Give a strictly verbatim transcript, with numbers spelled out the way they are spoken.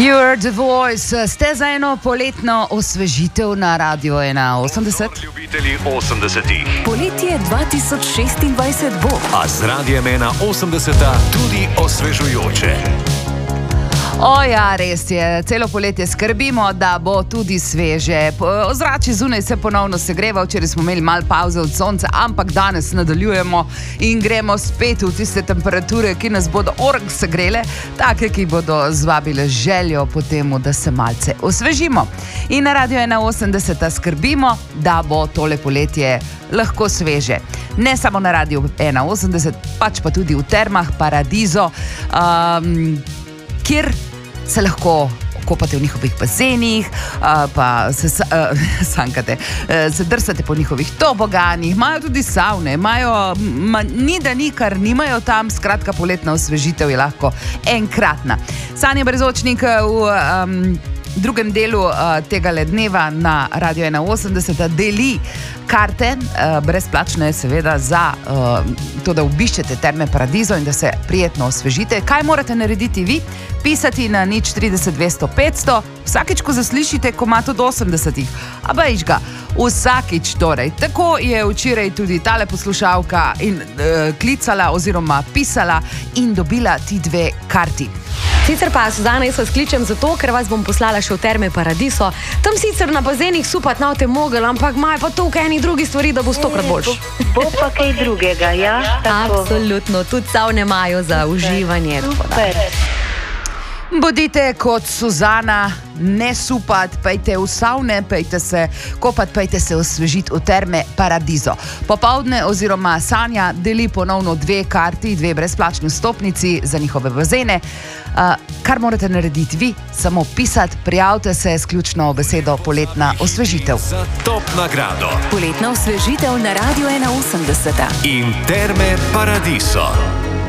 You're the voice. Ste za eno poletno osvežitev na Radio ena osemdeset? Ljubitelji osemdesetih. Poletje dva tisoč šestindvajset bo. A z Radiem ena osemdeset tudi osvežujoče. O ja, res je. Celo poletje skrbimo, da bo tudi sveže. Ozračje zunaj se ponovno segreva. Včeraj smo imeli malo pauze od sonca, ampak danes nadaljujemo in gremo spet v tiste temperature, ki nas bodo org segrele, take, ki bodo zvabile željo po temu, da se malce osvežimo. In na Radio ena osemdeset skrbimo, da bo tole poletje lahko sveže. Ne samo na Radio ena osemdeset, pač pa tudi v Termah Paradiso, um, kjer se lahko kopate v njihovih bazenih, pa se uh, sankate, uh, se drsate po njihovih toboganih, imajo tudi savne, imajo, ma, ni da ni, kar nimajo tam, skratka poletna osvežitev je lahko enkratna. Sanja Brezočnik v um, drugem delu uh, tega dneva na Radio ena osemdeset deli karte, uh, brezplačne seveda, za uh, to, da obiščete Terme Paradiso in da se prijetno osvežite. Kaj morate narediti vi? Pisati na nič trideset dvesto petsto, vsakič, ko zaslišite komad od osemdesetih. A bejž ga, vsakič torej. Tako je včeraj tudi tale poslušalka in uh, klicala oziroma pisala in dobila ti dve karti. Sicer pa, Suzana, jaz vas kličem zato, ker vas bom poslala še v Terme Paradiso. Tam sicer na bazenih supat ne boste mogli, ampak imajo pa toliko enih drugih stvari, da bo stokrat boljš. Bo, bo pa kaj drugega, ja? Tako. Absolutno, tudi savne imajo za uživanje. Super. Bodite kot Suzana, ne supat, pejte v savne, pejte se kopat, pejte se osvežiti v Terme Paradiso. Popoldne oziroma Sanja deli ponovno dve karti, dve brezplačni vstopnici za njihove bazene. Uh, kar morate narediti vi, samo pisati, prijavite se s ključno besedo poletna osvežitev. Za top nagrado. Poletna osvežitev na Radio ena osemdeset. In Terme Paradiso.